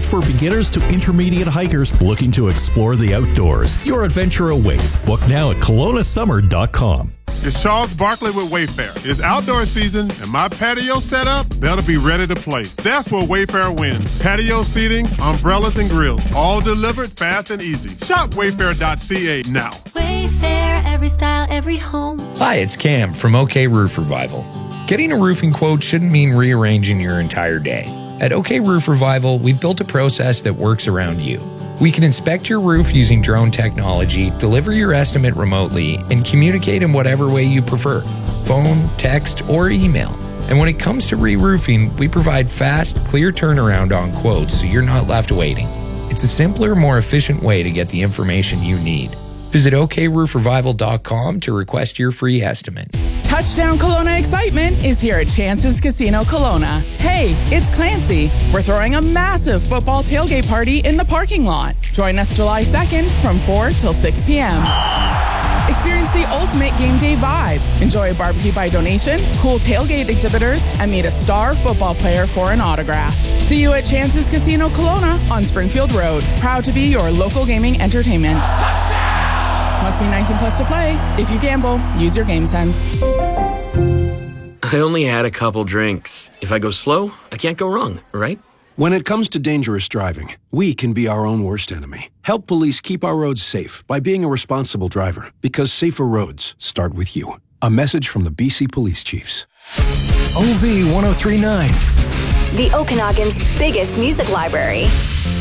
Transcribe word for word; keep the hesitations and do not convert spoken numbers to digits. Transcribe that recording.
perfect for beginners to intermediate hikers looking to explore the outdoors. Your adventure awaits. Book now at Kelowna Summer dot com. It's Charles Barkley with Wayfair. It's outdoor season, and my patio setup better be ready to play. That's where Wayfair wins. Patio seating, umbrellas, and grills, all delivered fast and easy. Shop wayfair dot c a now. Wayfair, every style, every home. Hi, it's Cam from OK Roof Revival. Getting a roofing quote shouldn't mean rearranging your entire day. At OK Roof Revival, we've built a process that works around you. We can inspect your roof using drone technology, deliver your estimate remotely, and communicate in whatever way you prefer, phone, text, or email. And when it comes to re-roofing, we provide fast, clear turnaround on quotes so you're not left waiting. It's a simpler, more efficient way to get the information you need. Visit OK Roof Revival dot com to request your free estimate. Touchdown Kelowna excitement is here at Chances Casino Kelowna. Hey, it's Clancy. We're throwing a massive football tailgate party in the parking lot. Join us July second from four till six p.m. Experience the ultimate game day vibe. Enjoy a barbecue by donation, cool tailgate exhibitors, and meet a star football player for an autograph. See you at Chances Casino Kelowna on Springfield Road. Proud to be your local gaming entertainment. Touchdown! Must be nineteen plus to play. If you gamble, use your game sense. I only had a couple drinks. If I go slow, I can't go wrong, right? When it comes to dangerous driving, we can be our own worst enemy. Help police keep our roads safe by being a responsible driver, because safer roads start with you. A message from the B C Police Chiefs. O V ten thirty-nine. The Okanagan's biggest music library.